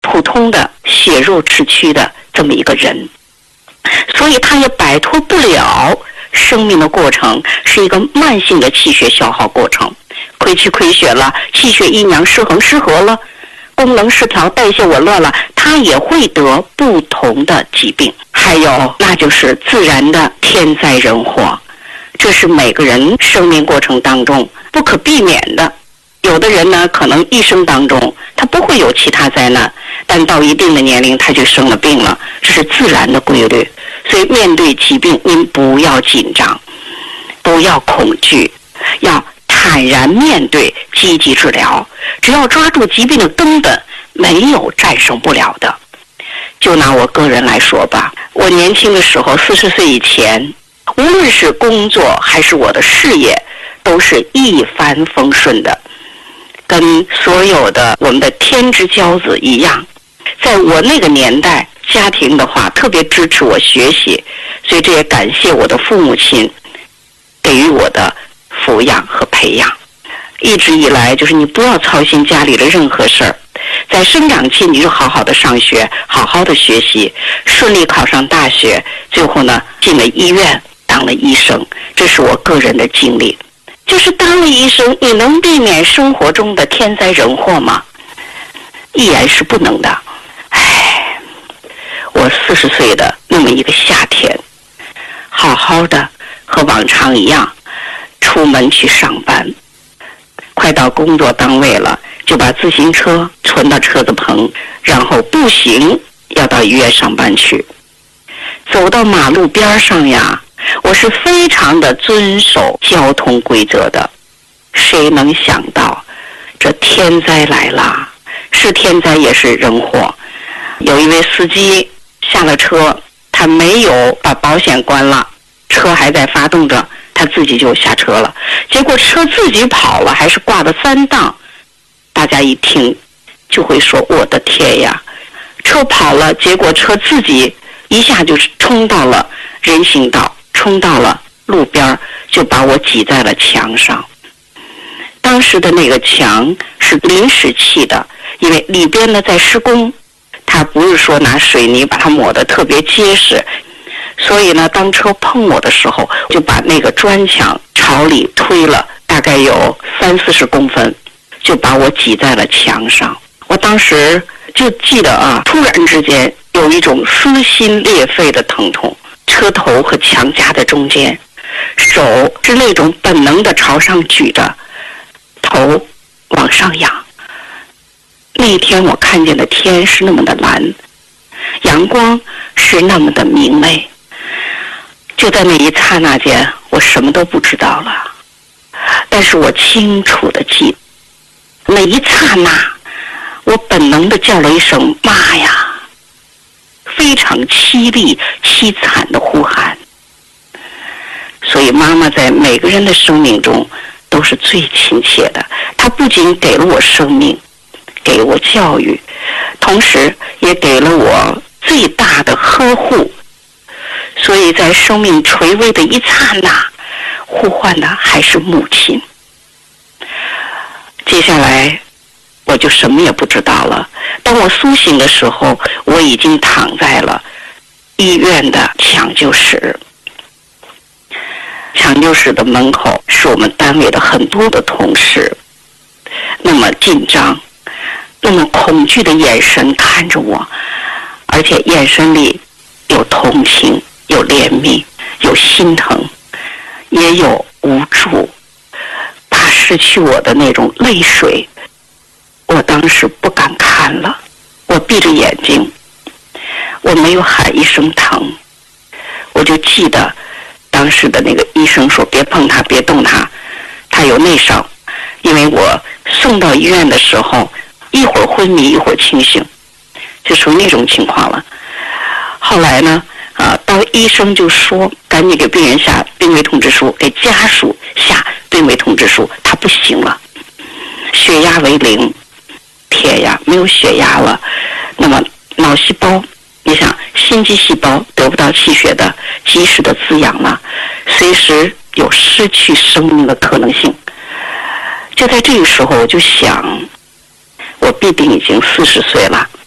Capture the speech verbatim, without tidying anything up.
普通的血肉之躯的这么一个人，所以他也摆脱不了生命的过程是一个慢性的气血消耗过程，亏气亏血了，气血阴阳失衡失和了，功能失调，代谢紊乱了，他也会得不同的疾病。还有那就是自然的天灾人祸，这是每个人生命过程当中不可避免的。有的人呢，可能一生当中他不会有其他灾难，但到一定的年龄他就生了病了，这是自然的规律。所以面对疾病，您不要紧张，不要恐惧，要坦然面对，积极治疗。只要抓住疾病的根本，没有战胜不了的。就拿我个人来说吧，我年轻的时候四十岁以前，无论是工作还是我的事业，都是一帆风顺的，跟所有的我们的天之骄子一样。在我那个年代，家庭的话特别支持我学习，所以这也感谢我的父母亲给予我的抚养和培养。一直以来就是你不要操心家里的任何事儿，在生长期你就好好的上学，好好的学习，顺利考上大学，最后呢进了医院当了医生。这是我个人的经历。就是当了医生，你能避免生活中的天灾人祸吗？依然是不能的。唉，我四十岁的那么一个夏天，好好的和往常一样出门去上班，快到工作单位了，就把自行车存到车子棚，然后步行要到医院上班去。走到马路边上呀，我是非常的遵守交通规则的。谁能想到这天灾来了，是天灾也是人祸。有一位司机下了车，他没有把保险关了，车还在发动着，他自己就下车了，结果车自己跑了，还是挂了三档。大家一听就会说，我的天呀，车跑了，结果车自己一下就冲到了人行道，冲到了路边，就把我挤在了墙上。当时的那个墙是临时砌的，因为里边呢在施工，它不是说拿水泥把它抹得特别结实，所以呢当车碰我的时候，就把那个砖墙朝里推了大概有三四十公分，就把我挤在了墙上。我当时就记得啊，突然之间有一种撕心裂肺的疼痛，车头和墙夹在中间，手是那种本能的朝上举着，头往上仰。那一天我看见的天是那么的蓝，阳光是那么的明媚。就在那一刹那间，我什么都不知道了，但是我清楚的记得那一刹那，我本能的叫了一声妈呀，非常凄厉凄惨的呼喊。所以妈妈在每个人的生命中都是最亲切的，她不仅给了我生命，给我教育，同时也给了我最大的呵护。所以在生命垂危的一刹那，呼唤的还是母亲。接下来我就什么也不知道了。当我苏醒的时候，我已经躺在了医院的抢救室。抢救室的门口是我们单位的很多的同事，那么紧张，那么恐惧的眼神看着我，而且眼神里有同情，有怜悯，有心疼，也有无助，怕失去我的那种泪水。我当时不敢看了，我闭着眼睛，我没有喊一声疼。我就记得当时的那个医生说，别碰他，别动他，他有内伤。因为我送到医院的时候，一会儿昏迷一会儿清醒，就属于那种情况了。后来呢啊，到医生就说赶紧给病人下病危通知书，给家属下病危通知书，他不行了，血压为零，天呀，没有血压了。那么脑细胞，你想心肌细胞得不到气血的及时的滋养了，随时有失去生命的可能性。就在这个时候，我就想，我必定已经四十岁了，